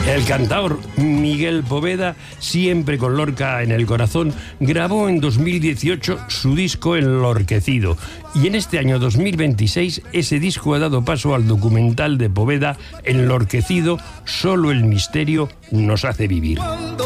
El cantaor Miguel Poveda, siempre con Lorca en el corazón, grabó en 2018 su disco Enlorquecido. Y en este año 2026 ese disco ha dado paso al documental de Poveda, Enlorquecido, solo el misterio nos hace vivir.